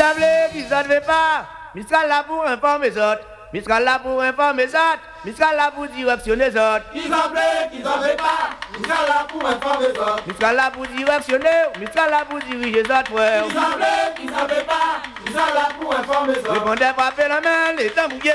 qui ça ne fait pas. Mistral là pour informer les autres. Mistral là pour informer les autres. Mistral là pour directionner les autres. Qui ça fait pas. Mistral là pour informer les autres. Mistral là pour directionner. Mistral là pour diriger les autres frères. Qui ça fait pas. Mistral là pour informer les autres. Répondez pas, la main, les temps